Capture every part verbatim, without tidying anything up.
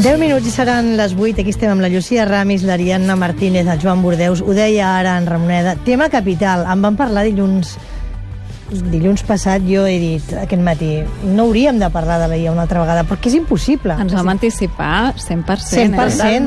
deu minuts i seran les vuit. Aquí estem amb la Llucia Ramis, l'Ariadna Martínez, el Joan Bordeus. Ho deia ara en Ramoneda. Tema capital. En vam parlar dilluns dilluns passat. Jo he dit aquest matí, no hauríem de parlar de la I A una altra vegada, perquè és impossible. Ens vam anticipar cent per cent. cent per cent.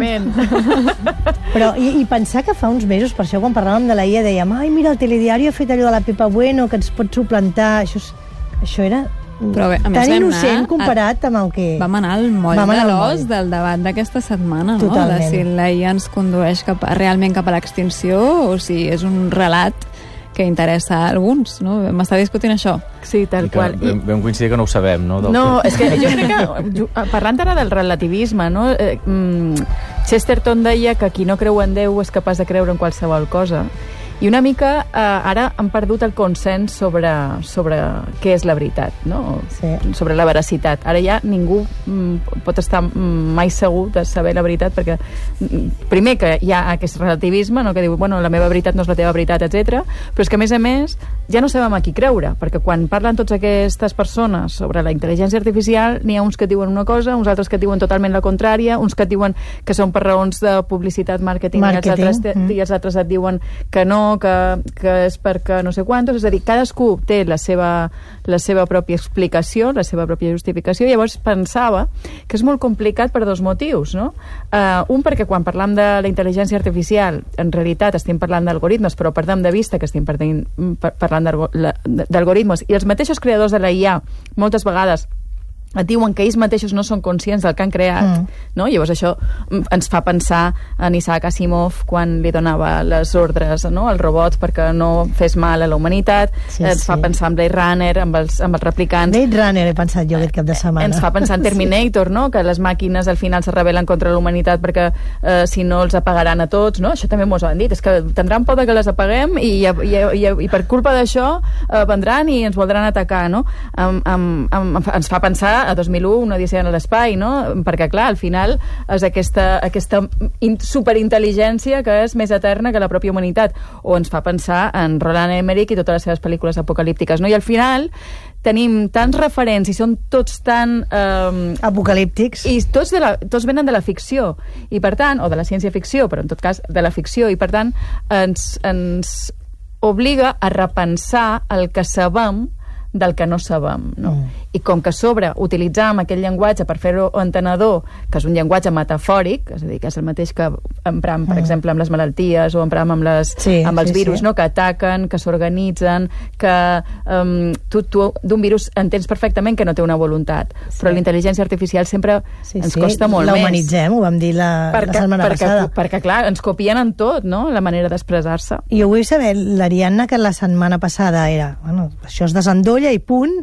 Eh? Però, i, i pensar que fa uns mesos, per això quan parlàvem de la I A dèiem, ai, mira, el Telediario ha fet allò de la Pepa Bueno, que ens pot suplantar. Això, és, això era Però bé, a tan més vam innocent anar comparat amb el que... Vam anar al moll Vam de anar al l'os moll. del debat d'aquesta setmana, no? Totalment. De si la I A ens condueix cap a, realment cap a l'extinció o si és un relat que interessa a alguns, no? M'està discutint això. Sí, tal qual. I vam, vam coincidir que no ho sabem, no? Del No, que... és que jo crec que, parlant ara del relativisme, no? Eh, mm, Chesterton deia que qui no creu en Déu és capaç de creure en qualsevol cosa. I una mica eh, ara han perdut el consens sobre, sobre què és la veritat, no? Sí. Sobre la veracitat. Ara ja ningú mm, pot estar mai segur de saber la veritat, perquè mm, primer que hi ha aquest relativisme, no? Que diu, bueno, la meva veritat no és la teva veritat, etcètera. Però és que a més a més ja no sabem a qui creure, perquè quan parlen totes aquestes persones sobre la intel·ligència artificial n'hi ha uns que diuen una cosa, uns altres que diuen totalment la contrària, uns que et diuen que són per raons de publicitat, màrqueting, Màrqueting. I, els altres, Mm. i els altres et diuen que no, Que, que és perquè no sé quantos, és a dir, cadascú té la seva, la seva pròpia explicació, la seva pròpia justificació. Llavors pensava que és molt complicat per dos motius, no? Uh, un, perquè quan parlam de la intel·ligència artificial, en realitat estem parlant d'algoritmes, però perdem de vista que estem perdent, parlant d'algoritmes, i els mateixos creadors de la I A moltes vegades et diuen que ells mateixos no són conscients del que han creat, mm. no? Llavors això ens fa pensar en Isaac Asimov quan li donava les ordres, no? Al robot perquè no fes mal a la humanitat, sí, ens sí. fa pensar en Blade Runner, amb els, amb els replicants. Blade Runner he pensat jo aquest cap de setmana. Ens fa pensar en Terminator, sí. no? Que les màquines al final se rebel·len contra la humanitat perquè eh, si no els apagaran a tots, no? Això també mos ho han dit, és que tindran por que les apaguem i, i, i, i per culpa d'això eh, vendran i ens voldran atacar, no? Um, um, um, ens fa pensar a dos mil u, una odissea en l'espai, no? Perquè, clar, al final és aquesta, aquesta superintel·ligència que és més eterna que la pròpia humanitat. O ens fa pensar en Roland Emmerich i totes les seves pel·lícules apocalíptiques, no? I al final tenim tants referents i són tots tan... Eh, apocalíptics. I tots, de la, tots venen de la ficció. I per tant, o de la ciència-ficció, però en tot cas de la ficció, i per tant ens, ens obliga a repensar el que sabem del que no sabem, no? Mm. I com que a sobre utilitzàvem aquell llenguatge per fer-ho entenedor, que és un llenguatge metafòric, és a dir, que és el mateix que empram, per mm. exemple, amb les malalties o empram amb, les, sí, amb els sí, virus, sí. no? Que ataquen, que s'organitzen, que um, tu, tu d'un virus entens perfectament que no té una voluntat, sí. Però la intel·ligència artificial sempre sí, ens sí. costa molt la més. La humanitzem, ho vam dir la, perquè, la setmana perquè, passada. Perquè, clar, ens copien en tot, no?, la manera d'expressar-se. I ho vull saber, l'Ariadna, que la setmana passada era, bueno, això es desendolla i punt.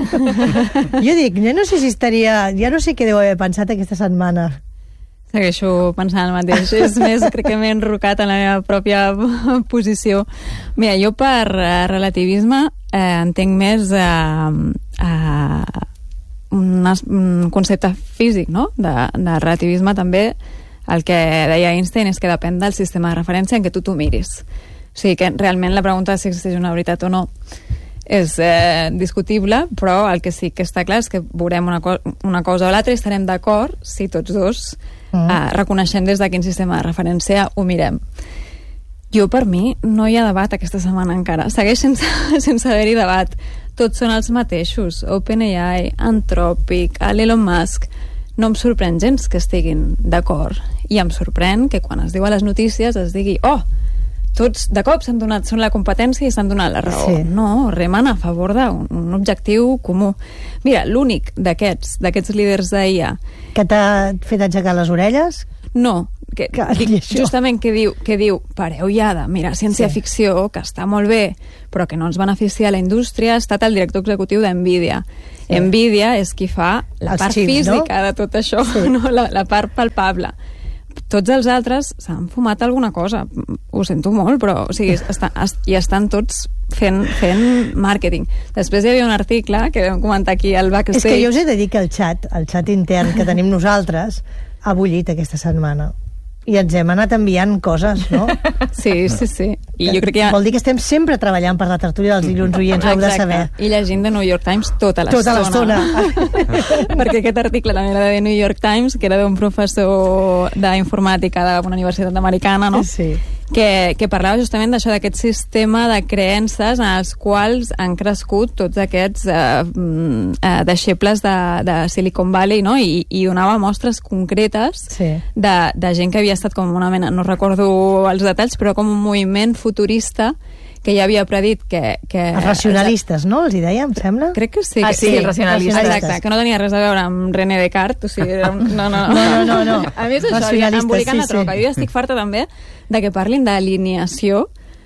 Jo dic, ja no sé si estaria... Ja no sé què deu haver pensat aquesta setmana. Segueixo pensant el mateix. És més, crec que m'he enrocat en la meva pròpia posició. Mira, jo per uh, relativisme eh, entenc més uh, uh, un, un concepte físic, no? De, de relativisme també. El que deia Einstein és que depèn del sistema de referència en què tu t'ho miris. O sigui que realment la pregunta de si existeix una veritat o no és eh, discutible, però el que sí que està clar és que veurem una, co una cosa o l'altra i estarem d'acord si tots dos mm. eh, reconeixem des de quin sistema de referència ho mirem. Jo, per mi, no hi ha debat aquesta setmana encara. Segueix sense, sense haver-hi debat. Tots són els mateixos. OpenAI, Anthropic, Elon Musk. No em sorprèn gens que estiguin d'acord. I em sorprèn que quan es diu a les notícies es digui, oh, tots de cop s'han donat, són la competència i s'han donat la raó. Sí. No, remen a favor d'un un objectiu comú. Mira, l'únic d'aquests, d'aquests líders d'I A... Que t'ha fet aixecar les orelles? No, que, que dic, justament que diu, que diu, pareu ja de mirar ciència-ficció, sí. Que està molt bé, però que no ens beneficia a la indústria, ha estat el director executiu d'NVIDIA. Sí. NVIDIA és qui fa la Els part xips, física, no? De tot això, sí. No? la, la part palpable. Tots els altres s'han fumat alguna cosa. Ho sento molt, però o sigui, està, hi estan tots fent, fent màrqueting. Després hi havia un article que vam comentar aquí al backstage. És que jo us he de dir que el xat, el xat intern que tenim nosaltres, ha bullit aquesta setmana. i ens hem anat enviant coses, no? Sí, sí, sí. I jo crec que ja... Vol dir que estem sempre treballant per la tertúlia dels dilluns, oients, ho heu de saber. I llegint The New York Times tota l'estona. Tota l'estona. Perquè aquest article també era de The New York Times, que era d'un professor d'informàtica d'una universitat americana, no? Sí. Que, que parlava justament d'això, d'aquest sistema de creences en els quals han crescut tots aquests eh, eh, deixebles de, de Silicon Valley, no? I, i donava mostres concretes sí. de, de gent que havia estat com una mena, no recordo els detalls, però com un moviment futurista que ja havia predit que... que els racionalistes, no? Els hi deia, em sembla? Crec que sí. Ah, que, sí, sí, els racionalistes. Exacte, que no tenia res a veure amb René Descartes, o sigui, era un... no, no, no, no, no, no. A més, això, embolicant sí, la troca. Sí. Jo estic farta també de que parlin d'alineació,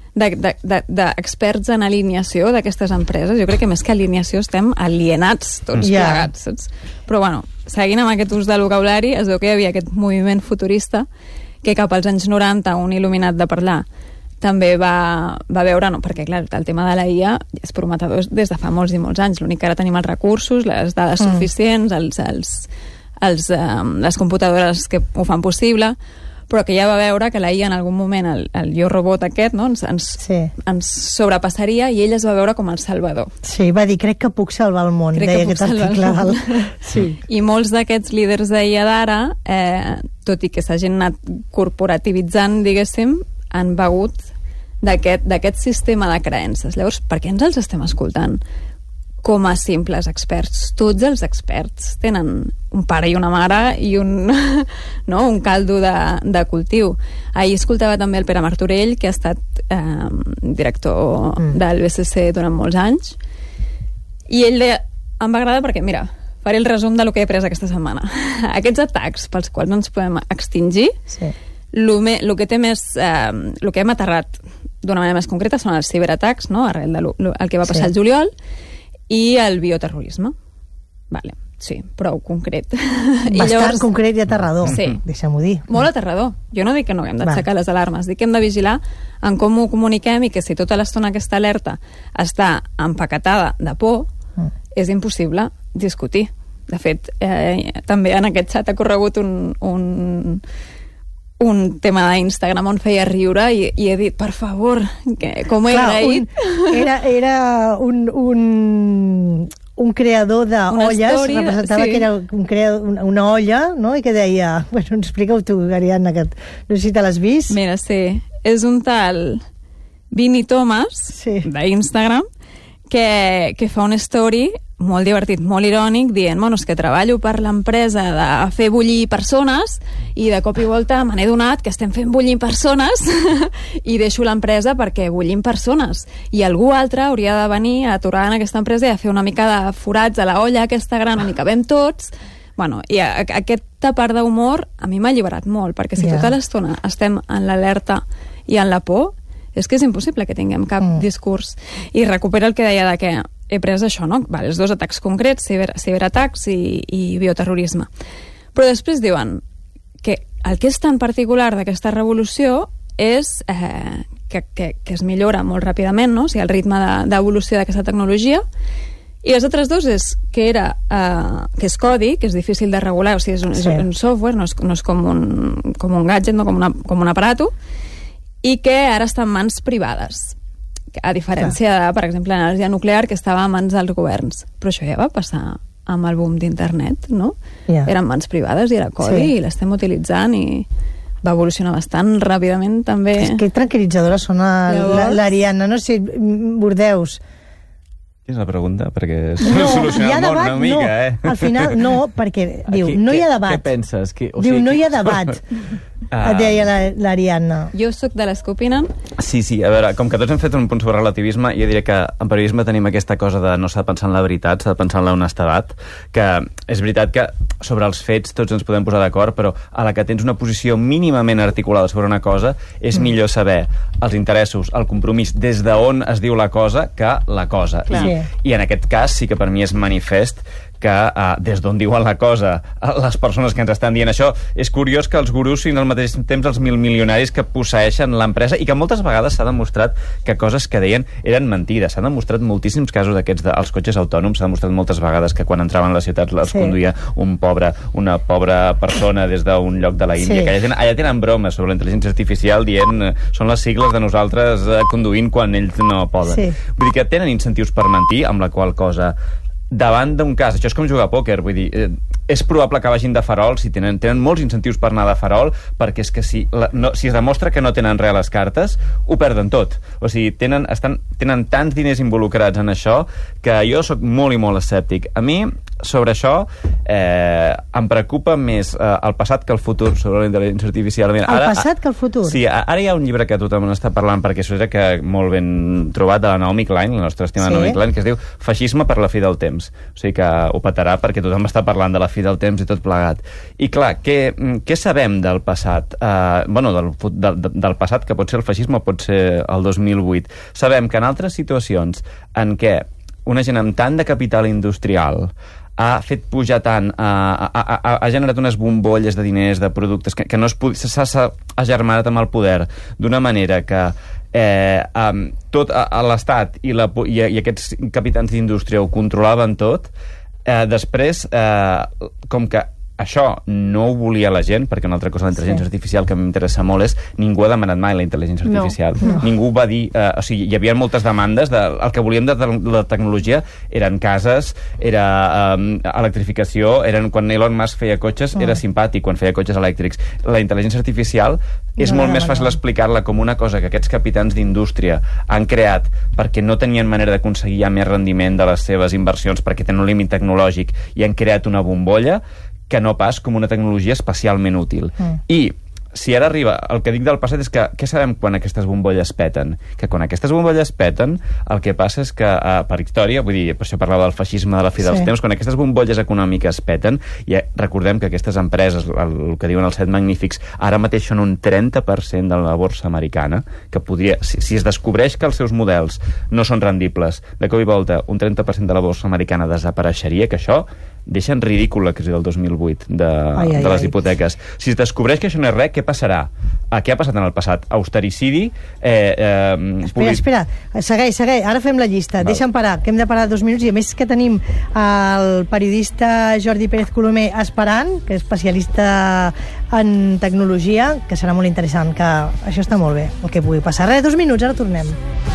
d'experts en alineació d'aquestes empreses. Jo crec que més que alineació estem alienats tots yeah. plegats, saps? Però bueno, seguint amb aquest ús del vocabulari, es veu que hi havia aquest moviment futurista que cap als anys noranta un il·luminat de parlar també va, va veure, no, perquè clar, el tema de la I A és prometedor des de fa molts i molts anys, l'únic que ara tenim els recursos, les dades mm. suficients, els, els, els, um, les computadores que ho fan possible, però que ja va veure que la I A en algun moment, el, el Yo Robot aquest, no, ens, ens, sí. ens sobrepassaria i ell es va veure com el salvador. Sí, va dir, crec que puc salvar el món, crec deia aquest article. El... Sí. I molts d'aquests líders d'I A d'ara, eh, tot i que s'hagin anat corporativitzant, diguéssim, han begut d'aquest sistema de creences. Llavors, per què ens els estem escoltant com a simples experts? Tots els experts tenen un pare i una mare i un, no, un caldo de, de cultiu. Ahir escoltava també el Pere Martorell, que ha estat eh, director mm. del B C C durant molts anys, i ell deia, em va agradar perquè, mira, faré el resum de lo que he après aquesta setmana. Aquests atacs pels quals no ens podem extingir, sí. Lo, me, lo que té més eh, lo que hem aterrat d'una manera més concreta són els ciberatacs, no? Arrel del de el que va passar sí. el juliol, i el bioterrorisme. Vale, sí, prou concret. Bastant I llavors, concret i aterrador, sí. deixem-ho dir. Molt aterrador. Jo no dic que no hem d'aixecar les alarmes, dic que hem de vigilar en com ho comuniquem i que si tota l'estona aquesta alerta està empaquetada de por, mm. és impossible discutir. De fet, eh, també en aquest xat ha corregut un... un un tema d'Instagram on feia riure i, i he dit, per favor, que, com he Clar, agraït... Un, era era un, un, un creador d'olles, representava sí. que era un creador, una, una olla, no? I que deia... Bueno, explica-ho tu, Ariadna, que no sé si te l'has vist. Mira, sí, és un tal Vinny Thomas, sí. d'Instagram, que, que fa una story molt divertit, molt irònic, dient, bueno, és que treballo per l'empresa de fer bullir persones i de cop i volta me n'he donat que estem fent bullir persones i deixo l'empresa perquè bullim persones. I algú altre hauria de venir a aturar en aquesta empresa i a fer una mica de forats a la olla aquesta gran on hi cabem tots. Bueno, i a, a, aquesta part d'humor a mi m'ha alliberat molt, perquè si yeah. tota l'estona estem en l'alerta i en la por, és que és impossible que tinguem cap mm. discurs. I recupera el que deia de que he pres això, no? Vale, els dos atacs concrets, ciber, ciberatacs i, i bioterrorisme. Però després diuen que el que és tan particular d'aquesta revolució és eh, que, que, que es millora molt ràpidament, no? O sigui, el ritme d'evolució de, d'aquesta tecnologia. I els altres dos és que era eh, que és codi, que és difícil de regular, o sigui, és un, sí. és un software, no és, no és com, un, com un gadget, no? com, una, com un aparato, i que ara està en mans privades. A diferència de, per exemple, l'energia nuclear, que estava en mans dels governs. Però això ja va passar amb el boom d'internet, no? Yeah. Eren mans privades i era codi, sí. i l'estem utilitzant i va evolucionar bastant ràpidament, també. És que tranquil·litzadora sona l'Ariadna. No sé, Bordeus... És la pregunta, perquè no, soluciona el món una mica, no. eh? Al final, no, perquè diu, Aquí, no hi ha què, debat. Què penses? Que, o diu, sigui, no hi ha que... debat. Ah. Et deia l'Ariadna. Jo sóc de les que opinen. Sí, sí, a veure, com que tots hem fet un punt sobre relativisme, jo diria que en periodisme tenim aquesta cosa de no s'ha de pensar en la veritat, s'ha de pensar en la honestedat, que és veritat que sobre els fets tots ens podem posar d'acord, però a la que tens una posició mínimament articulada sobre una cosa, és mm. millor saber els interessos, el compromís, des d'on es diu la cosa, que la cosa. I, sí. I en aquest cas sí que per mi és manifest que uh, des d'on diuen la cosa les persones que ens estan dient això. És curiós que els gurus siguin al mateix temps els mil milionaris que posseeixen l'empresa i que moltes vegades s'ha demostrat que coses que deien eren mentides. S'han demostrat moltíssims casos d'aquests dels cotxes autònoms, s'ha demostrat moltes vegades que quan entraven a les ciutats els sí. conduïa un pobre, una pobra persona des d'un lloc de la Índia, sí. que allà tenen, allà tenen bromes sobre la intel·ligència artificial dient eh, són les sigles de nosaltres eh, conduint quan ells no poden. Sí. Vull dir que tenen incentius per mentir, amb la qual cosa davant d'un cas, això és com jugar a pòquer, vull dir, eh, és probable que vagin de farol, si tenen, tenen molts incentius per anar de farol, perquè és que si, la, no, si es demostra que no tenen res a les cartes, ho perden tot. O sigui, tenen, estan, tenen tants diners involucrats en això que jo sóc molt i molt escèptic. A mi, sobre això, eh, em preocupa més eh, el passat que el futur sobre la intel·ligència artificial. Mira, el ara, passat que el futur? Sí, ara hi ha un llibre que tothom n'està parlant, perquè això és que molt ben trobat, de la Naomi Klein, la nostra estimada sí. Naomi Klein, que es diu Feixisme per la fi del temps. O sigui que ho petarà perquè tothom està parlant de la fi del temps i tot plegat. I clar, què, què sabem del passat? Uh, bueno, del, del, del passat, que pot ser el feixisme o pot ser el dos mil vuit. Sabem que en altres situacions en què una gent amb tant de capital industrial ha fet pujar tant, ha, ha, ha, ha generat unes bombolles de diners, de productes, que, que no s'ha agermanat amb el poder d'una manera que eh, um, tot a, a l'Estat i, la, i, i aquests capitans d'indústria ho controlaven tot, eh, després, eh, com que això no ho volia la gent, perquè una altra cosa de la intel·ligència sí. artificial que m'interessa molt és ningú ha demanat mai la intel·ligència artificial. No, no. Ningú va dir... Eh, o sigui, hi havia moltes demandes. De, el que volíem de, de la tecnologia eren cases, era eh, electrificació, eren, quan Elon Musk feia cotxes, mm. era simpàtic quan feia cotxes elèctrics. La intel·ligència artificial és no, molt no, més fàcil no. explicar-la com una cosa que aquests capitans d'indústria han creat perquè no tenien manera d'aconseguir ja més rendiment de les seves inversions, perquè tenen un límit tecnològic i han creat una bombolla, que no pas com una tecnologia especialment útil. Mm. I si ara arriba, el que dic del passat és que què sabem quan aquestes bombolles peten? Que quan aquestes bombolles peten, el que passa és que, eh, per història, vull dir, per això parlava del feixisme de la fi dels sí. temps, quan aquestes bombolles econòmiques peten, i recordem que aquestes empreses, el, el que diuen els set magnífics, ara mateix són un trenta per cent de la borsa americana, que podria, si, si es descobreix que els seus models no són rendibles, de cop i volta un trenta per cent de la borsa americana desapareixeria, que això deixa en ridícul la crisi del dos mil vuit de, ai, ai, de les ai. hipoteques. Si es descobreix que això no és res, què passarà? Ah, què ha passat en el passat? Austericidi? Eh, eh, espera, poli... espera, segueix, segueix, ara fem la llista. Val. Deixa'm parar, que hem de parar dos minuts, i a més que tenim el periodista Jordi Pérez Colomer esperant, que és especialista en tecnologia, que serà molt interessant, que això està molt bé, el que pugui passar. Res, dos minuts, ara tornem.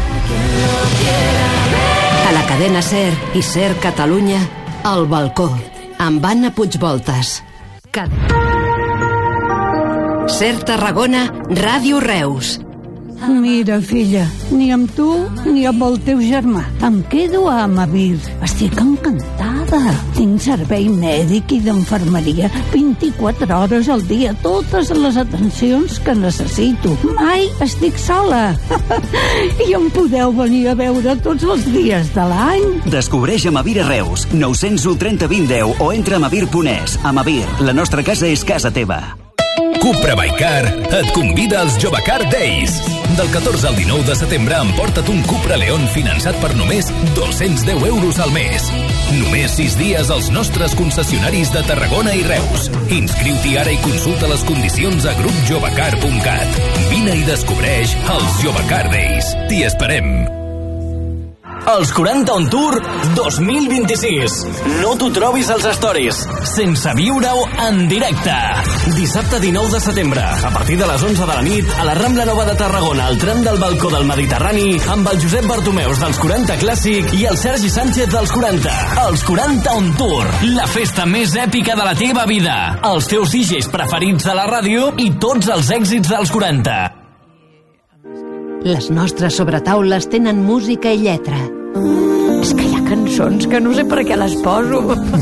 A la cadena SER i SER Catalunya, El balcó, amb Anna Puigvoltas. Cat... SER Tarragona, Ràdio Reus. Mira, filla, ni amb tu ni amb el teu germà. Em quedo a Amavir. Estic encantada. Tinc servei mèdic i d'enfermeria vint-i-quatre hores al dia, totes les atencions que necessito. Mai estic sola. I em podeu venir a veure tots els dies de l'any. Descobreix Amavir a Reus. nou zero u, trenta, vint, deu o entra a amavir punt es. Amavir, la nostra casa és casa teva. Cupra Baicar et convida als Jovacar Days. Del catorze al dinou de setembre emporta't un Cupra León finançat per només dos-cents deu euros al mes. Només sis dies als nostres concessionaris de Tarragona i Reus. Inscriu-t'hi ara i consulta les condicions a grup jovacar punt cat. Vine i descobreix els Jovacar Days. T'hi esperem. Els quaranta on Tour dos mil vint-i-sis. No t'ho trobis als stories, sense viure-ho en directe. Dissabte dinou de setembre, a partir de les onze de la nit, a la Rambla Nova de Tarragona, al tram del balcó del Mediterrani, amb el Josep Bartomeus dels quaranta Clàssic i el Sergi Sánchez dels quaranta. Els quaranta on Tour, la festa més èpica de la teva vida. Els teus D Js preferits de la ràdio i tots els èxits dels quaranta. Les nostres sobretaules tenen música i lletra. És que hi ha cançons que no sé per què les poso.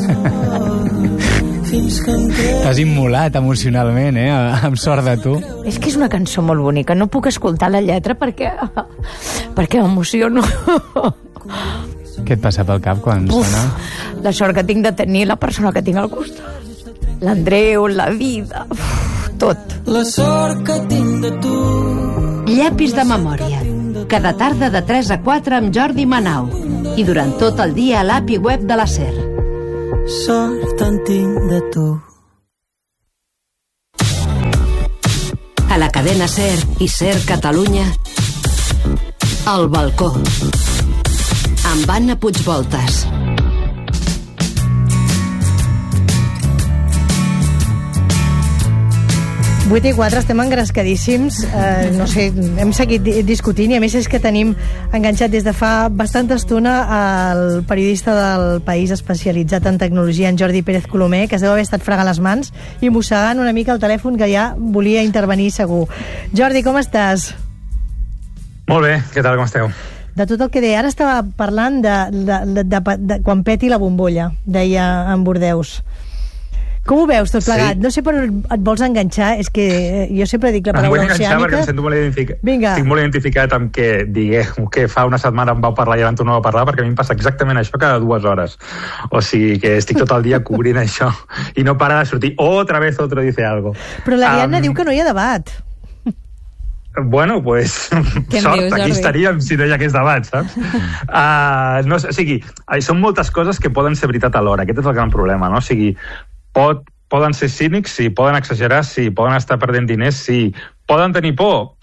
T'has immolat emocionalment, eh? Amb sort de tu. És que és una cançó molt bonica. No puc escoltar la lletra perquè... perquè m'emociono. Què et passa pel cap quan Uf, sona? La sort que tinc de tenir la persona que tinc al costat. L'Andreu, la vida... Uf, tot. La sort que tinc de tu. Llapis de memòria. Cada tarda de tres a quatre amb Jordi Manau. I durant tot el dia a l'A P I web de la SER. sort en tinc de tu. A la cadena SER i SER Catalunya, El Balcó, amb Anna Puigvoltas. vuit i quatre, estem engrescadíssims, eh, no sé, hem seguit discutint i a més és que tenim enganxat des de fa bastanta estona el periodista del País especialitzat en tecnologia, en Jordi Pérez Colomer, que es deu haver estat fregant les mans i mossegant una mica el telèfon, que ja volia intervenir segur. Jordi, com estàs? Molt bé, què tal, com esteu? De tot el que deia, ara estava parlant de, de, de, de, de quan peti la bombolla, deia en Bordeus. Com ho veus tot plegat? Sí. No sé per on et vols enganxar, és que jo sempre dic la paraula oceànica. Em vull enganxar perquè em sento molt identificat. Vinga. Estic molt identificat amb que digueu que fa una setmana em vau parlar i ara em torneu a parlar, perquè a mi em passa exactament això cada dues hores. O sigui que estic tot el dia cobrint això i no para de sortir otra vez otro dice algo. Però l'Ariadna um, diu que no hi ha debat. Bueno, pues, sort, dius, aquí estaríem si no hi hagués debat, saps? Uh, no, o sigui, són moltes coses que poden ser veritat alhora, aquest és el gran problema, no? O sigui, pot, poden ser cínics, sí, poden exagerar, sí, poden estar perdent diners, sí, poden tenir por.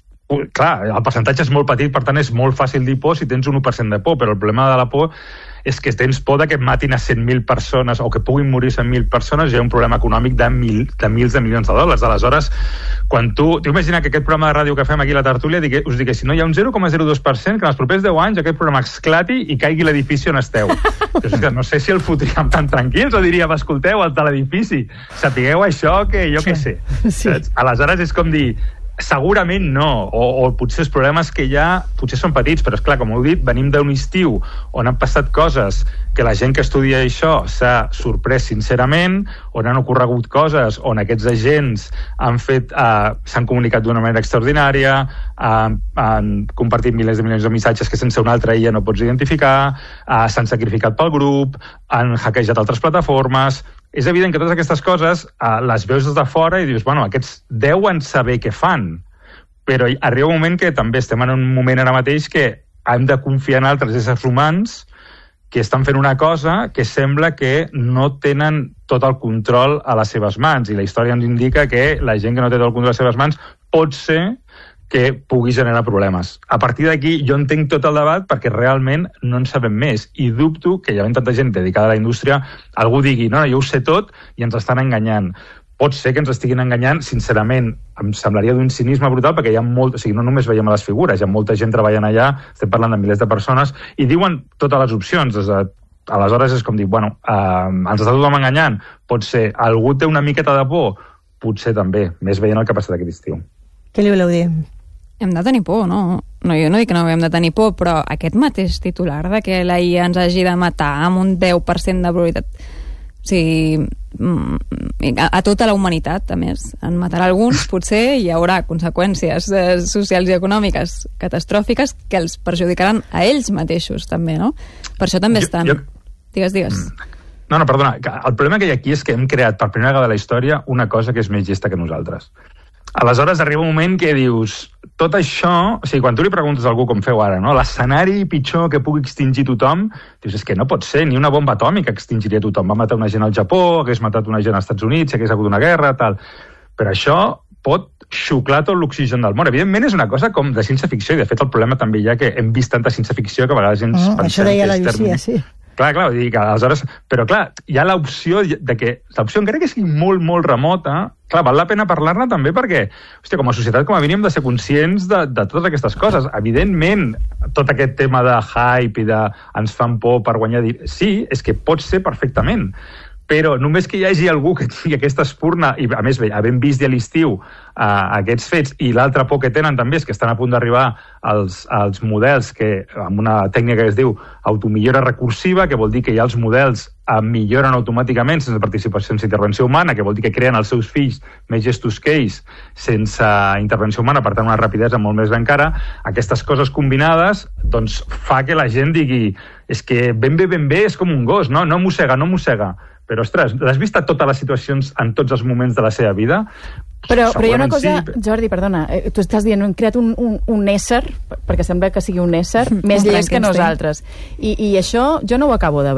Clar, el percentatge és molt petit, per tant és molt fàcil dir por si tens un u per cent de por, però el problema de la por és que tens por de que matin a cent mil persones o que puguin morir cent mil persones, hi ha un problema econòmic de, mil, de mils de milions de dòlars. Aleshores, quan tu... T'imagina que aquest programa de ràdio que fem aquí a la tertúlia digui, us digui, si no hi ha un zero coma zero dos per cent, que en els propers deu anys aquest programa esclati i caigui l'edifici on esteu. És que no sé si el fotríem tan tranquils o diríem, escolteu, el de l'edifici, sapigueu això que jo sí. Què sé. Sí. Aleshores és com dir... Segurament no, o, o potser els problemes que hi ha potser són petits, però és clar, com heu dit, venim d'un estiu on han passat coses que la gent que estudia això s'ha sorprès sincerament, on han ocorregut coses on aquests agents han fet, eh, s'han comunicat d'una manera extraordinària, eh, han compartit milers de milions de missatges que sense una altra illa no pots identificar, eh, s'han sacrificat pel grup, han hackejat altres plataformes. És evident que totes aquestes coses eh, les veus des de fora i dius, bueno, aquests deuen saber què fan, però arriba un moment que també estem en un moment ara mateix que hem de confiar en altres éssers humans que estan fent una cosa que sembla que no tenen tot el control a les seves mans, i la història ens indica que la gent que no té tot el control a les seves mans pot ser que pugui generar problemes. A partir d'aquí jo entenc tot el debat perquè realment no en sabem més i dubto que hi ha tanta gent dedicada a la indústria algú digui, no, no, jo ho sé tot i ens estan enganyant. Pot ser que ens estiguin enganyant, sincerament, em semblaria d'un cinisme brutal perquè hi ha molt, o sigui, no només veiem a les figures, hi ha molta gent treballant allà, estem parlant de milers de persones i diuen totes les opcions, des de aleshores és com dir, bueno, eh, ens està tothom enganyant, pot ser, algú té una miqueta de por, potser també, més veient el que ha passat aquest estiu. Què li voleu dir? Hem de tenir por, no? No, jo no dic que no hem de tenir por, però aquest mateix titular de que la I A ens hagi de matar amb un deu per cent de probabilitat, o sigui, a, a tota la humanitat, a més, en matarà alguns, potser hi haurà conseqüències eh, socials i econòmiques catastrófiques que els perjudicaran a ells mateixos, també, no? Per això també estan... Jo, jo... Digues, digues. No, no, perdona, el problema que hi ha aquí és que hem creat per primera vegada a la història una cosa que és més llesta que nosaltres. Aleshores arriba un moment que dius, tot això, o sigui, quan tu li preguntes a algú com feu ara, no? L'escenari pitjor que pugui extingir tothom, dius, és que no pot ser, ni una bomba atòmica extingiria tothom. Va matar una gent al Japó, hagués matat una gent als Estats Units, hagués hagut una guerra, tal. Però això pot xuclar tot l'oxigen del món. Evidentment és una cosa com de ciència-ficció, i de fet el problema també hi ha que hem vist tanta ciència-ficció que a vegades ens oh, pensem això deia que la Llucia, sí. Clar, clar, dic, aleshores... Però clar, hi ha l'opció de que... L'opció, encara que sigui molt, molt remota, clar, val la pena parlar-ne també perquè, hòstia, com a societat, com a mínim, hem de ser conscients de, de totes aquestes coses. Evidentment, tot aquest tema de hype i de ens fan por per guanyar... Sí, és que pot ser perfectament. Però només que hi hagi algú que tingui aquesta espurna, i a més, havent vist ja a l'estiu eh, aquests fets, i l'altra por que tenen també és que estan a punt d'arribar als, als models que, amb una tècnica que es diu automillora recursiva, que vol dir que ja els models eh, milloren automàticament sense participació, sense intervenció humana, que vol dir que creen els seus fills més gestos que ells sense intervenció humana, per tant una rapidesa molt més encara. Aquestes coses combinades doncs, fa que la gent digui és que ben bé, ben bé és com un gos, no, no mossega, no mossega. Però, ostres, l'has vist a totes les situacions en tots els moments de la seva vida? Però, però hi ha una cosa, sí. Jordi, perdona, eh, tu estàs dient, hem creat un, un, un ésser, perquè sembla que sigui un ésser, més llest que nosaltres. I, I això jo no ho acabo de veure.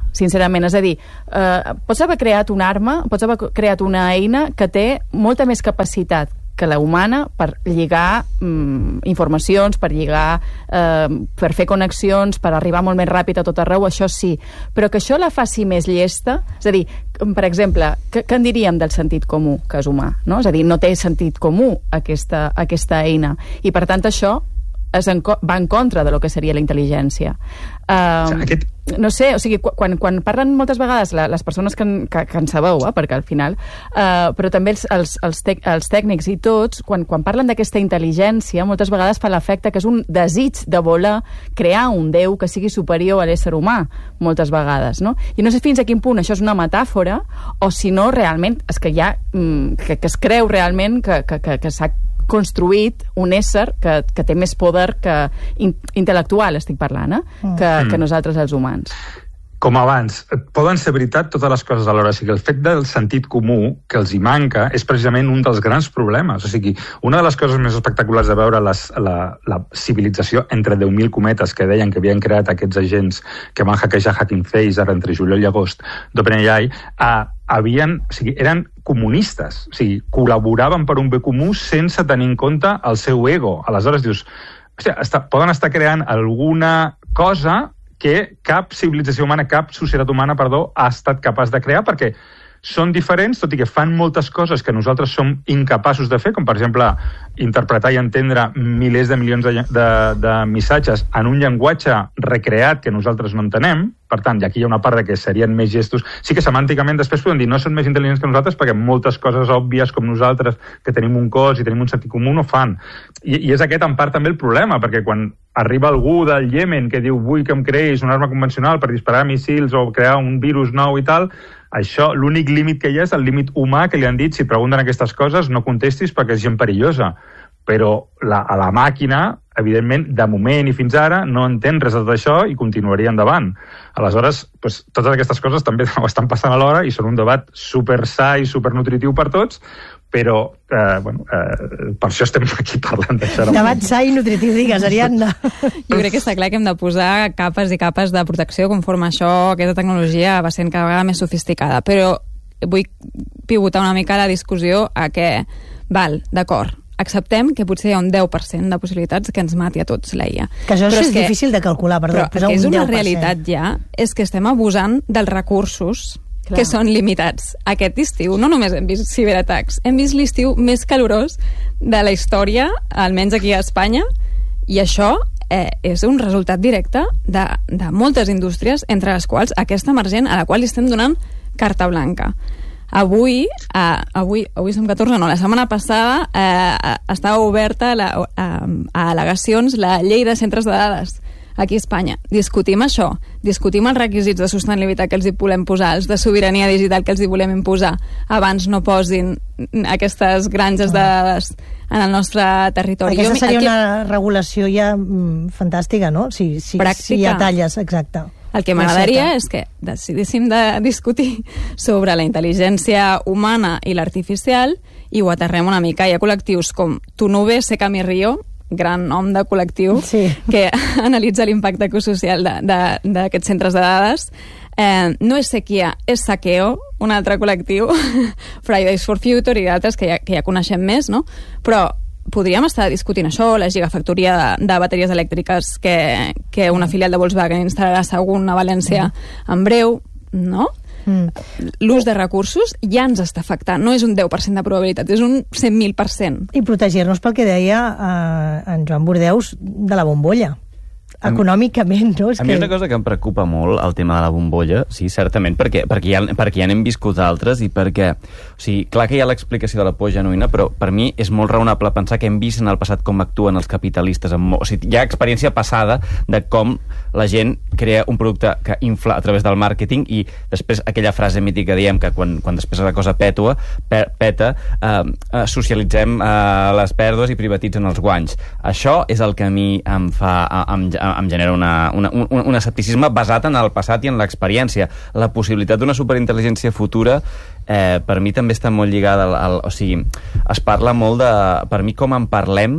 sincerament. És a dir, eh, pots haver creat una arma, pots haver creat una eina que té molta més capacitat que la humana per lligar mm, informacions, per lligar, eh, per fer connexions, per arribar molt més ràpid a tot arreu, això sí. Però que això la faci més llesta, és a dir, per exemple, què, què en diríem del sentit comú, que és humà? No? És a dir, no té sentit comú aquesta, aquesta eina. I per tant això es en, va en contra de lo que seria la intel·ligència. Uh, o sigui, aquest... No sé, o sigui, quan, quan parlen moltes vegades la, les persones que, que, que en sabeu, eh, perquè al final, uh, però també els, els, els, tec, els tècnics i tots, quan, quan parlen d'aquesta intel·ligència, moltes vegades fa l'efecte que és un desig de voler crear un déu que sigui superior a l'ésser humà, moltes vegades, no? I no sé fins a quin punt això és una metàfora o si no realment és que hi ha, que, que es creu realment que, que, que, que s'ha construït un ésser que, que té més poder que in, intel·lectual, estic parlant, eh? que, que nosaltres els humans. Com abans, poden ser veritat totes les coses alhora. O sigui, el fet del sentit comú que els hi manca és precisament un dels grans problemes. O sigui, una de les coses més espectaculars de veure les, la, la civilització entre deu mil cometes que deien que havien creat aquests agents que van hackejar Hacking Face ara entre juliol i agost d'OpenAI, a havien, o sigui, eren comunistes, o sigui, col·laboraven per un bé comú sense tenir en compte el seu ego. Aleshores dius, hòstia, està, poden estar creant alguna cosa que cap civilització humana, cap societat humana, perdó, ha estat capaç de crear, perquè són diferents, tot i que fan moltes coses que nosaltres som incapaços de fer, com per exemple interpretar i entendre milers de milions de, de, de missatges en un llenguatge recreat que nosaltres no entenem. Per tant, i aquí hi ha una part de que serien més gestos. Sí que semànticament després podem dir no són més intel·ligents que nosaltres perquè moltes coses òbvies com nosaltres, que tenim un cos i tenim un sentit comú, no fan. I, i és aquest en part també el problema, perquè quan arriba algú del Iemen que diu vull que em creïs una arma convencional per disparar míssils o crear un virus nou i tal, això, l'únic límit que hi ha és el límit humà que li han dit si pregunten aquestes coses no contestis perquè és gent perillosa. Però la, a la màquina, evidentment, de moment i fins ara, no entén res de tot això i continuaria endavant. Aleshores, doncs, totes aquestes coses també estan passant alhora i són un debat super sa i super nutritiu per tots, però eh, bueno, eh, per això estem aquí parlant d'això. Debat sa i nutritiu, digues, Ariadna. Jo crec que està clar que hem de posar capes i capes de protecció conforme això, aquesta tecnologia va sent cada vegada més sofisticada, però vull pivotar una mica la discussió a que, val, d'acord, acceptem que potser hi ha un deu per cent de possibilitats que ens mati a tots l'A I A. Que això però és, és que, difícil de calcular, perdó. Però que és una realitat ja, és que estem abusant dels recursos Clar. que són limitats. Aquest estiu no només hem vist ciberatacs, hem vist l'estiu més calorós de la història, almenys aquí a Espanya, i això eh, és un resultat directe de, de moltes indústries, entre les quals aquesta emergent, a la qual li estem donant carta blanca. Avui, eh, avui, avui som catorze, no, la setmana passada eh, estava oberta la, a, a al·legacions la llei de centres de dades aquí a Espanya. Discutim això, discutim els requisits de sostenibilitat que els hi volem posar, els de sobirania digital que els hi volem imposar. Abans no posin aquestes granges de dades en el nostre territori. Aquesta seria aquí... una regulació ja mm, fantàstica, no? Si, si, si ja talles, exacte. El que m'agradaria és que decidíssim de discutir sobre la intel·ligència humana i l'artificial i ho aterrem una mica. Hi ha col·lectius com Tunube Sekami Rio, gran nom de col·lectiu, sí. que analitza l'impacte ecosocial d'aquests centres de dades. Eh, no és Sequia, és Saqueo, un altre col·lectiu, Fridays for Future i d'altres que, ja, que ja coneixem més, no? Però podríem estar discutint això, la gigafactoria de, de bateries elèctriques que, que una filial de Volkswagen instal·larà segur a València en breu, no? Mm. L'ús de recursos ja ens està afectant, no és un deu per cent de probabilitat, és un cent mil per cent. I protegir-nos pel que deia eh, en Joan Bordeus de la bombolla. Econòmicament, no? És a que... mi una cosa que em preocupa molt, el tema de la bombolla, sí, certament, perquè, perquè, ja, perquè ja n'hem viscut altres i perquè, o sigui, clar que hi ha l'explicació de la por genuïna, però per mi és molt raonable pensar que hem vist en el passat com actuen els capitalistes. Amb, o sigui, hi ha experiència passada de com la gent crea un producte que infla a través del màrqueting i després aquella frase mítica diem que quan, quan després la cosa pètua, pe, peta, eh, eh, socialitzem eh, les pèrdues i privatitzen els guanys. Això és el que a mi em fa... Em, em genera una, una, un, un escepticisme basat en el passat i en l'experiència. La possibilitat d'una superintel·ligència futura eh, per mi també està molt lligada al, al, o sigui, es parla molt de... Per mi com en parlem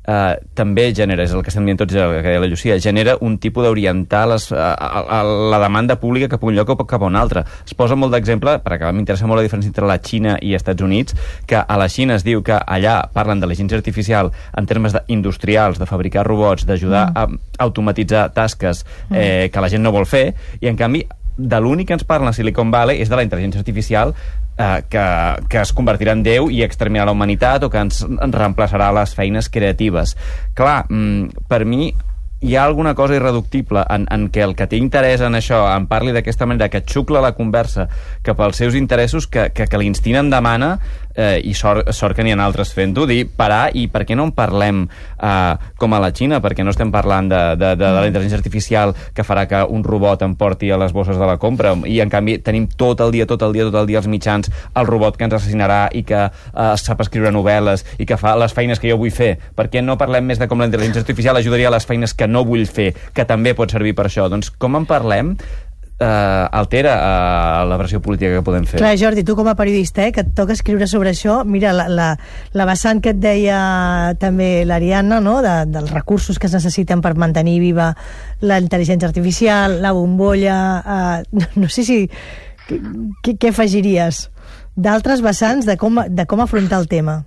eh, també genera, és el que estem dient tots, el que deia la Llucia, genera un tipus d'orientar les, a, a, a la demanda pública cap a un lloc o cap a un altre. Es posa molt d'exemple, per acabar, m'interessa molt la diferència entre la Xina i Estats Units, que a la Xina es diu que allà parlen d'intel·ligència artificial en termes industrials, de fabricar robots, d'ajudar mm. a automatitzar tasques eh, que la gent no vol fer, i en canvi de l'únic que ens parla a Silicon Valley és de la intel·ligència artificial eh, que, que es convertirà en Déu i exterminarà la humanitat o que ens, ens reemplaçarà les feines creatives. Clar, mm, per mi hi ha alguna cosa irreductible en, en què el que té interès en això en parli d'aquesta manera, que xucla la conversa cap als seus interessos, que, que, que l'instint en demana, eh, i sort, sort que n'hi ha altres fent-ho, dir parar, i per què no en parlem eh, com a la Xina? Per què no estem parlant de, de, de, de la intel·ligència artificial que farà que un robot em porti a les bosses de la compra, i en canvi tenim tot el dia, tot el dia, tot el dia els mitjans, el robot que ens assassinarà i que eh, sap escriure novel·les i que fa les feines que jo vull fer. Per què no parlem més de com la intel·ligència artificial ajudaria a les feines que no vull fer, que també pot servir per això? Doncs com en parlem eh, altera eh, la versió política que podem fer. Clar, Jordi, tu com a periodista, eh, que et toca escriure sobre això, mira, la, la, la vessant que et deia també l'Ariadna, no?, de, dels recursos que es necessiten per mantenir viva la intel·ligència artificial, la bombolla, eh, no sé si... Què afegiries d'altres vessants de com, de com afrontar el tema?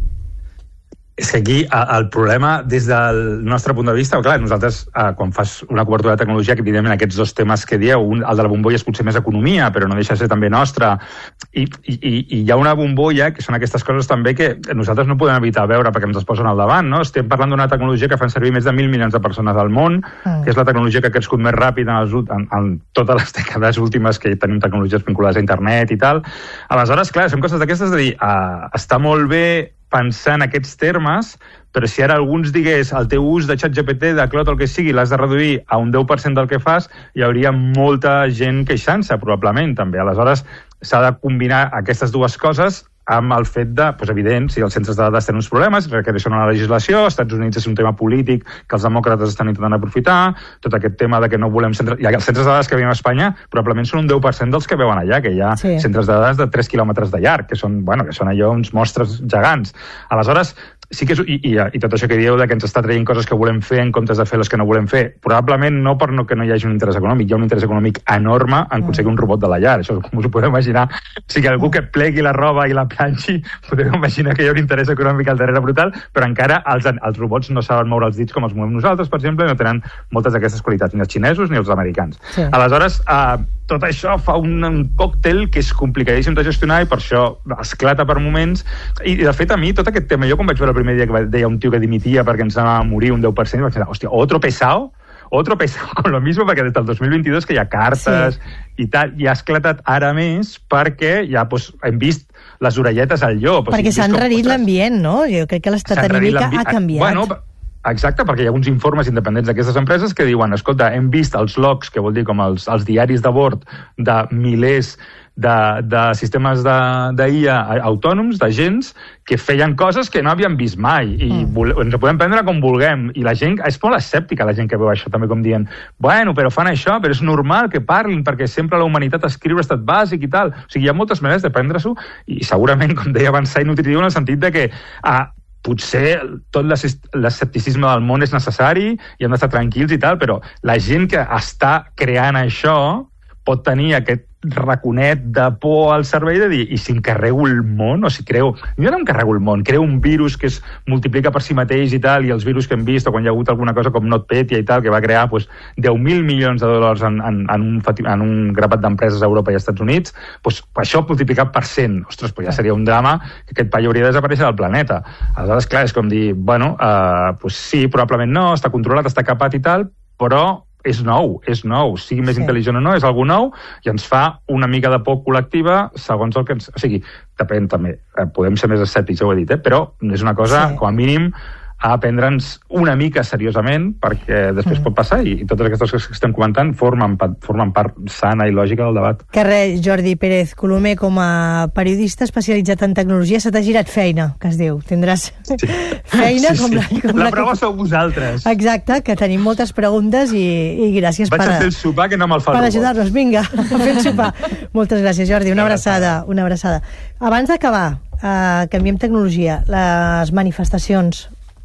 És que aquí el problema, des del nostre punt de vista, clar, nosaltres, eh, quan fas una cobertura de tecnologia, que evidentment aquests dos temes que dieu, un, el de la bombolla és potser més economia, però no deixa de ser també nostra, i, i, i hi ha una bombolla, que són aquestes coses també que nosaltres no podem evitar veure perquè ens es posen al davant, no? Estem parlant d'una tecnologia que fan servir més de mil milions de persones al món, mm. que és la tecnologia que ha crescut més ràpid en, els, en, en totes les dècades últimes que tenim tecnologies vinculades a internet i tal. Aleshores, clar, són coses d'aquestes de dir, uh, està molt bé pensar en aquests termes, però si ara algú ens digués el teu ús de ChatGPT, de Claude, el que sigui, l'has de reduir a un deu per cent del que fas, hi hauria molta gent queixant-se, probablement, també. Aleshores, s'ha de combinar aquestes dues coses amb el fet de, doncs evident, si els centres de dades tenen uns problemes, requereixen una legislació, als Estats Units és un tema polític que els demòcrates estan intentant aprofitar, tot aquest tema de que no volem centres... I els centres de dades que veiem a Espanya probablement són un deu per cent dels que veuen allà, que hi ha sí. centres de dades de tres quilòmetres de llarg, que són, bueno, que són allò uns monstres gegants. Aleshores, sí que és, i, i, i tot això que dieu de que ens està traient coses que volem fer en comptes de fer les que no volem fer, probablement no per no que no hi hagi un interès econòmic, hi ha un interès econòmic enorme en aconseguir un robot de la llar, això com us ho podeu imaginar. O sigui, algú que plegui la roba i la planxi, podeu imaginar que hi ha un interès econòmic al darrere brutal, però encara els, els robots no saben moure els dits com els movem nosaltres, per exemple, i no tenen moltes d'aquestes qualitats, ni els xinesos ni els americans. Sí. Aleshores, eh, tot això fa un, un còctel que és complicadíssim de gestionar i per això esclata per moments. I, de fet, a mi, tot aquest tema, jo quan vaig veure el primer dia que deia un tio que dimitia perquè ens anava a morir un deu per cent, vaig pensar, hòstia, otro pesado, otro pesado con lo mismo, perquè des del dos mil vint-i-dos que hi ha cartes sí. i tal, i ha esclatat ara més perquè ja pues, hem vist les orelletes al llop. Perquè s'ha enrarit l'ambient, no? Jo crec que l'estat anímic ha canviat. Bueno, exacte, perquè hi ha uns informes independents d'aquestes empreses que diuen, escolta, hem vist els logs, que vol dir com els, els diaris de bord de milers de, de sistemes d'I A autònoms, d'agents, que feien coses que no havíem vist mai, i mm. vole, ens ho podem prendre com vulguem, i la gent, és molt escèptica la gent que veu això, també com dient, bueno, però fan això, però és normal que parlin, perquè sempre la humanitat escriu estat bàsic i tal. O sigui, hi ha moltes maneres de prendre-s'ho, i segurament, com deia abans, i nutritiu en el sentit de que ah, potser tot l'escepticisme del món és necessari i hem d'estar tranquils i tal, però la gent que està creant això pot tenir aquest raconet de por al cervell de dir, i si em carrego el món, o si creu, jo no em carrego el món, creo un virus que es multiplica per si mateix i tal, i els virus que hem vist, o quan hi ha hagut alguna cosa com NotPetya i tal, que va crear pues, deu mil milions de dòlars en, en, en, un, en un grapat d'empreses a Europa i als Estats Units, pues, això multiplicat per cent, ostres, pues ja seria un drama que aquest paio hauria de desaparèixer del planeta. Aleshores, clar, és com dir, bueno, uh, pues sí, probablement no, està controlat, està capat i tal, però és nou, és nou, sigui més sí. intel·ligent o no, és algú nou, i ens fa una mica de por col·lectiva segons el que ens... O sigui, depèn també, eh, podem ser més escèptics, ja ho he dit, eh? Però és una cosa, sí. com a mínim, a prendre'ns una mica seriosament, perquè després mm. pot passar, i, i totes aquestes coses que estem comentant formen, formen part sana i lògica del debat. Que res, Jordi Pérez Colomer, com a periodista especialitzat en tecnologia, se t'ha girat feina, que es diu. Tindràs sí. feina sí, com sí. la... Com la, la prova sou vosaltres. Exacte, que tenim moltes preguntes i, i gràcies Vaig per... a fer el sopar, que no me'l fa el per robot. ajudar-nos, vinga, a fer el sopar. Moltes gràcies, Jordi, una abraçada. Una abraçada. Abans d'acabar, eh, canviem tecnologia, les manifestacions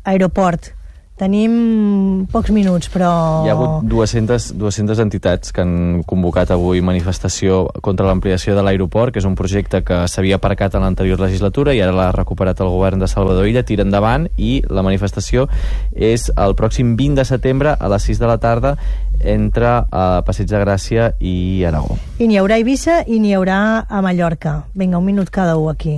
aeroport. Tenim pocs minuts, però... Hi ha hagut dues-centes, dues-centes entitats que han convocat avui manifestació contra l'ampliació de l'aeroport, que és un projecte que s'havia aparcat en l'anterior legislatura i ara l'ha recuperat el govern de Salvador Illa, tira endavant, i la manifestació és el pròxim vint de setembre a les sis de la tarda entre uh, Passeig de Gràcia i Aragó. I n'hi haurà a Eivissa i n'hi haurà a Mallorca. Vinga, un minut cada un aquí.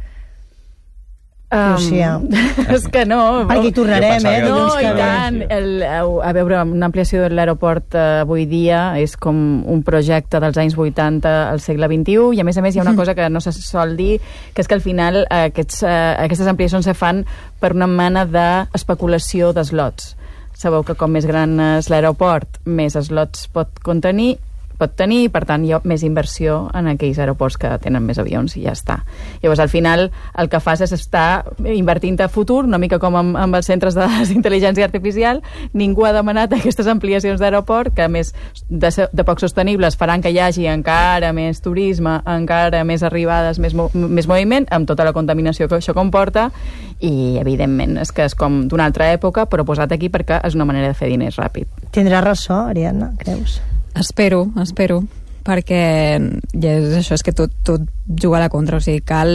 Um, Lucía. És que no. Perquè hi tornarem, eh? No, i tant. El, a veure, una ampliació de l'aeroport uh, avui dia és com un projecte dels anys vuitanta al segle vint-i-u, i a més a més hi ha una cosa que no se sol dir, que és que al final uh, aquests, uh, aquestes ampliacions se fan per una mena d'especulació d'eslots. Sabeu que com més gran és l'aeroport, més eslots pot contenir, pot tenir, i per tant hi ha més inversió en aquells aeroports que tenen més avions, i ja està. Llavors al final el que fas és estar invertint a futur, una mica com amb, amb els centres d'intel·ligència artificial. Ningú ha demanat aquestes ampliacions d'aeroport, que a més de, de poc sostenibles faran que hi hagi encara més turisme, encara més arribades, més, mo més moviment, amb tota la contaminació que això comporta, i evidentment és que és com d'una altra època, però posat aquí perquè és una manera de fer diners ràpid. Tindrà ressò, Ariadna, creus? Espero, espero, perquè ja és això, és que tot, tot juga a la contra, o sigui, cal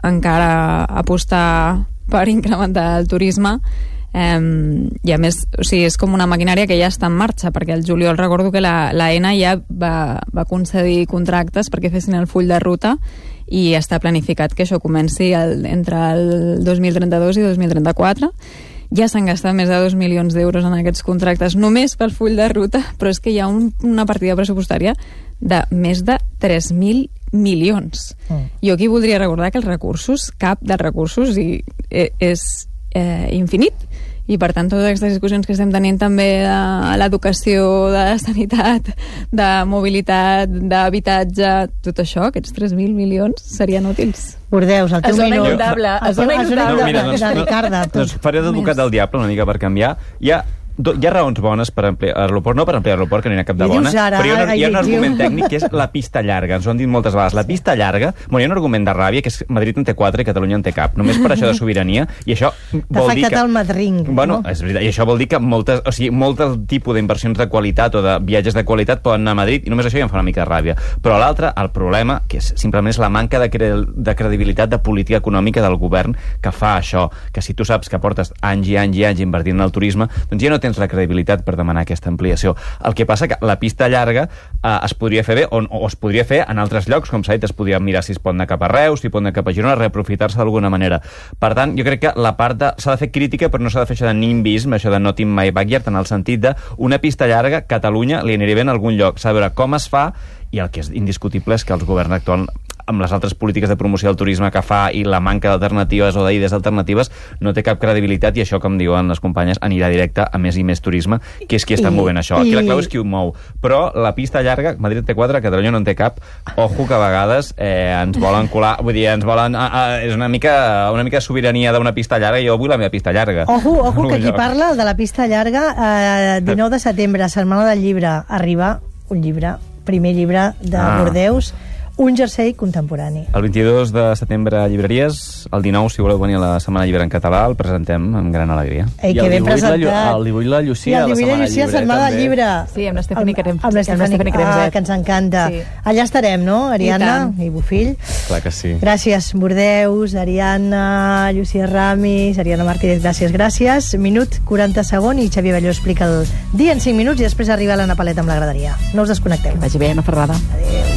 encara apostar per incrementar el turisme, eh, i a més, o sigui, és com una maquinària que ja està en marxa, perquè el juliol recordo que la, la E N A ja va, va concedir contractes perquè fessin el full de ruta, i està planificat que això comenci el, entre el dos mil trenta-dos i dos mil trenta-quatre. Ja s'han gastat més de dos milions d'euros en aquests contractes només pel full de ruta, però és que hi ha un, una partida pressupostària de més de tres mil milions. Mm. Jo aquí voldria recordar que els recursos, cap dels recursos i, eh, és eh, infinit, i per tant totes aquestes discussions que estem tenint també de l'educació, de la sanitat, de mobilitat, d'habitatge, tot això, aquests tres mil milions serien útils. Bordeus, el teu minut. minut. Inundable, el teu minut. No, mira, doncs, no, doncs faré d'advocat del diable una mica per canviar. Hi ha hi ha raons bones per ampliar l'aeroport, no per ampliar l'aeroport, que no hi ha cap de bona, ara, però hi ha, un, hi ha un ai, argument tècnic que és la pista llarga. Ens ho han dit moltes vegades. La pista llarga, bueno, hi ha un argument de ràbia, que és Madrid en té quatre i Catalunya en té cap. Només per això de sobirania, i això vol dir que... T'ha el Madrid. Bueno, no? És veritat, i això vol dir que moltes, o sigui, molt del tipus d'inversions de qualitat o de viatges de qualitat poden anar a Madrid, i només això ja em fa una mica de ràbia. Però l'altre, el problema, que és, simplement és la manca de, cre de credibilitat de política econòmica del govern que fa això, que si tu saps que portes anys i anys i anys invertint en el turisme, doncs ja no tens la credibilitat per demanar aquesta ampliació. El que passa que la pista llarga eh, es podria fer bé, o, o es podria fer en altres llocs, com s'ha dit, es podria mirar si es pot anar cap a Reus, si pot anar cap a Girona, reaprofitar-se d'alguna manera. Per tant, jo crec que la part de... s'ha de fer crítica, però no s'ha de fer això de nimbisme, això de not in my backyard, en el sentit de una pista llarga, Catalunya li aniria bé en algun lloc. S'ha de veure com es fa, i el que és indiscutible és que el govern actual, amb les altres polítiques de promoció del turisme que fa i la manca d'alternatives o d'idees alternatives, no té cap credibilitat, i això, com diuen les companyes, anirà directe a més i més turisme, que és qui està I, movent això. Aquí i... la clau és qui ho mou. Però la pista llarga, Madrid té quatre, Catalunya no en té cap. Ojo que a vegades eh, ens volen colar, vull dir, ens volen... Ah, ah, és una mica, una mica sobirania d'una pista llarga, i jo vull la meva pista llarga. Ojo, ojo, que qui parla de la pista llarga, eh, dinou de setembre, Setmana del Llibre, arriba un llibre, primer llibre de ah. Bordeus, un jersei contemporani. El vint-i-dos de setembre a llibreries, el dinou, si voleu venir a la Setmana Llibre en català, el presentem amb gran alegria. Ei, que ben presentat. El dibuix la Llucia, I el dibuix la Llucia, Setmana del Llibre. Sí, amb l'Estefani Cremzet. Amb l'Estefani Cremzet, que ens encanta. Sí. Allà estarem, no, Ariadna i, i Bofill? Clar que sí. Gràcies, Bordeus, Ariadna, Llucia Ramis, Ariadna Martínez, gràcies, gràcies. Minut, quaranta segons, i Xavier Belló explica el dia en cinc minuts, i després arriba l'Anna Paleta amb la graderia. No us desconnecteu. Que vagi bé, Anna Ferrada. Adéu.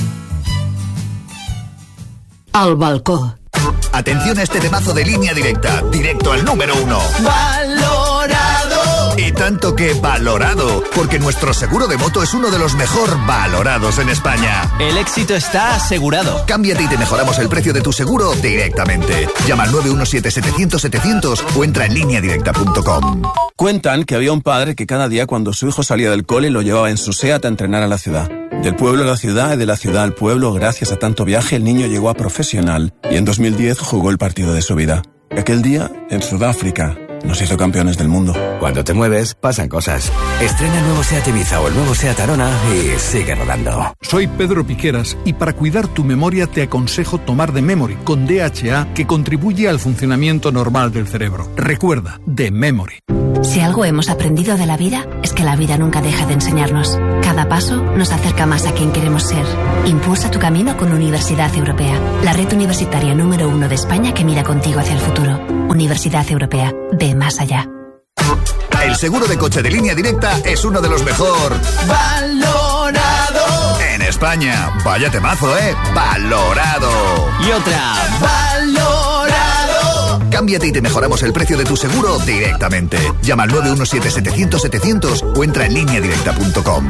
Al balcó. Atención a este temazo de Línea Directa, directo al número uno. ¡Valorado! Y tanto que valorado, porque nuestro seguro de moto es uno de los mejor valorados en España. El éxito está asegurado. Cámbiate y te mejoramos el precio de tu seguro directamente. Llama al nueve uno siete setecientos setecientos o entra en línea directa punto com. Cuentan que había un padre que cada día cuando su hijo salía del cole lo llevaba en su SEAT a entrenar a la ciudad. Del pueblo a la ciudad y de la ciudad al pueblo, gracias a tanto viaje, el niño llegó a profesional y en dos mil diez jugó el partido de su vida. Aquel día, en Sudáfrica, nos hizo campeones del mundo. Cuando te mueves, pasan cosas. Estrena el nuevo SEAT Ibiza o el nuevo SEAT Arona y sigue rodando. Soy Pedro Piqueras y para cuidar tu memoria te aconsejo tomar The Memory con D H A, que contribuye al funcionamiento normal del cerebro. Recuerda, The Memory. Si algo hemos aprendido de la vida, es que la vida nunca deja de enseñarnos. Cada paso nos acerca más a quien queremos ser. Impulsa tu camino con Universidad Europea, la red universitaria número uno de España que mira contigo hacia el futuro. Universidad Europea, ve más allá. El seguro de coche de Línea Directa es uno de los mejor valorado en España. Vaya temazo, ¿eh? Valorado. Y otra, valorado. Cámbiate y te mejoramos el precio de tu seguro directamente. Llama al nueve uno siete setecientos setecientos o entra en línea directa punto com.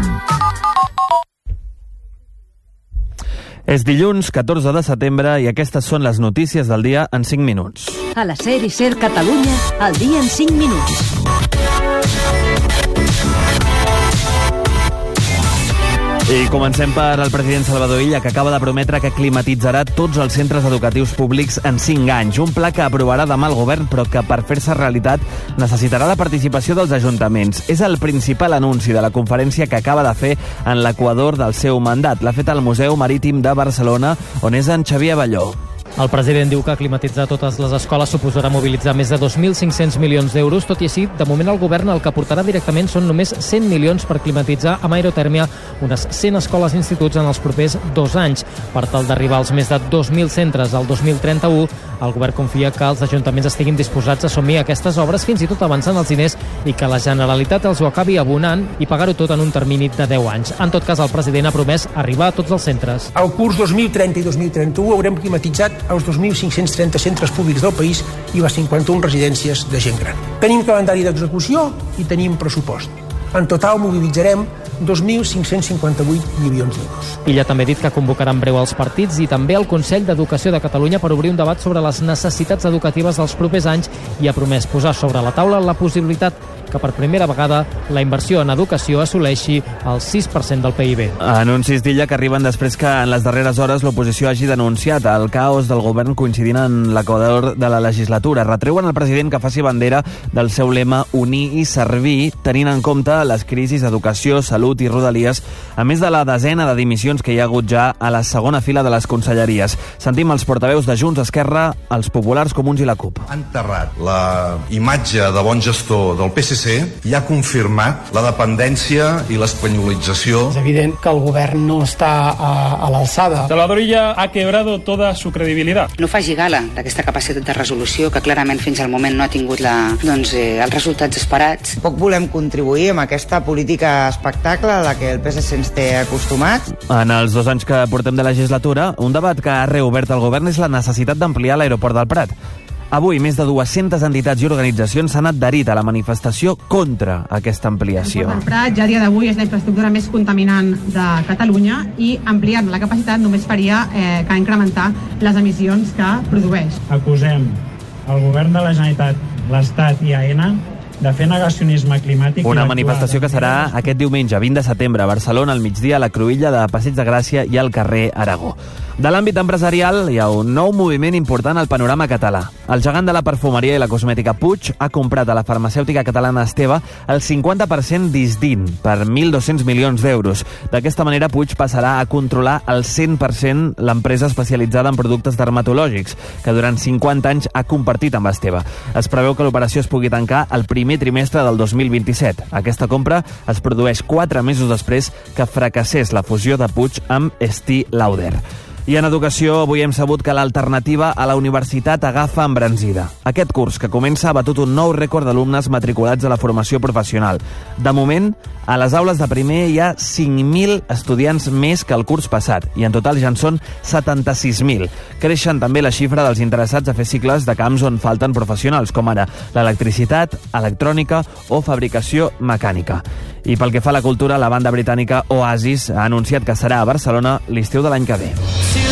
És dilluns, catorze de setembre, i aquestes són les notícies del dia en cinc minuts. A la SER i SER Catalunya, al dia en cinc minuts. I comencem per el president Salvador Illa, que acaba de prometre que climatitzarà tots els centres educatius públics en cinc anys. Un pla que aprovarà demà el govern, però que per fer-se realitat necessitarà la participació dels ajuntaments. És el principal anunci de la conferència que acaba de fer en l'equador del seu mandat. L'ha fet al Museu Marítim de Barcelona, on és en Xavier Abelló. El president diu que climatitzar totes les escoles suposarà mobilitzar més de dos mil cinc-cents milions d'euros. Tot i així, de moment el govern el que aportarà directament són només cent milions per climatitzar amb aerotèrmia unes cent escoles i instituts en els propers dos anys. Per tal d'arribar als més de dos mil centres al dos mil trenta-u, el govern confia que els ajuntaments estiguin disposats a assumir aquestes obres, fins i tot avançant els diners, i que la Generalitat els ho acabi abonant i pagar-ho tot en un termini de deu anys. En tot cas, el president ha promès arribar a tots els centres. Al curs dos mil trenta i dos mil trenta-u haurem climatitzat els dos mil cinc-cents trenta centres públics del país i les cinquanta-una residències de gent gran. Tenim calendari d'execució i tenim pressupost. En total mobilitzarem dos mil cinc-cents cinquanta-vuit milions d'euros. Illa també ha dit que convocarà en breu els partits i també el Consell d'Educació de Catalunya per obrir un debat sobre les necessitats educatives dels propers anys, i ha promès posar sobre la taula la possibilitat que per primera vegada la inversió en educació assoleixi el sis per cent del P I B. Anuncis d'Illa que arriben després que en les darreres hores l'oposició hagi denunciat el caos del govern coincidint en l'equador de la legislatura. Retreuen al president que faci bandera del seu lema unir i servir, tenint en compte les crisis d'educació, salut i rodalies, a més de la desena de dimissions que hi ha hagut ja a la segona fila de les conselleries. Sentim els portaveus de Junts, Esquerra, els Populars, Comuns i la CUP. Ha enterrat la imatge de bon gestor del P S C i ha confirmat la dependència i l'espanyolització. És evident que el govern no està a, a l'alçada. Salvador Illa ha quebrado toda su credibilidad. No faci gala d'aquesta capacitat de resolució que clarament fins al moment no ha tingut la, doncs, eh, els resultats esperats. Poc volem contribuir amb aquesta política espectacle a la que el P S C ens té acostumats. En els dos anys que portem de legislatura, un debat que ha reobert el govern és la necessitat d'ampliar l'aeroport del Prat. Avui, més de dues-centes entitats i organitzacions s'han adherit a la manifestació contra aquesta ampliació. El Prat ja a dia d'avui és la infraestructura més contaminant de Catalunya i ampliant la capacitat només faria eh, que incrementar les emissions que produeix. Acusem el govern de la Generalitat, l'Estat i AENA de fer negacionisme climàtic. Una manifestació que serà aquest diumenge, vint de setembre, a Barcelona, al migdia, a la Cruïlla de Passeig de Gràcia i al carrer Aragó. De l'àmbit empresarial, hi ha un nou moviment important al panorama català. El gegant de la perfumeria i la cosmètica Puig ha comprat a la farmacèutica catalana Esteve el cinquanta per cent d'Isdin per mil dos-cents milions d'euros. D'aquesta manera, Puig passarà a controlar el cent per cent l'empresa especialitzada en productes dermatològics, que durant cinquanta anys ha compartit amb Esteve. Es preveu que l'operació es pugui tancar el primer trimestre del dos mil vint-i-set. Aquesta compra es produeix quatre mesos després que fracassés la fusió de Puig amb Estée Lauder. I en educació, avui hem sabut que l'alternativa a la universitat agafa embranzida. Aquest curs, que comença, ha batut un nou rècord d'alumnes matriculats a la formació professional. De moment, a les aules de primer hi ha cinc mil estudiants més que el curs passat, i en total ja en són setanta-sis mil. Creixen també la xifra dels interessats a fer cicles de camps on falten professionals, com ara l'electricitat, electrònica o fabricació mecànica. I pel que fa a la cultura, la banda britànica Oasis ha anunciat que serà a Barcelona l'estiu de l'any que ve.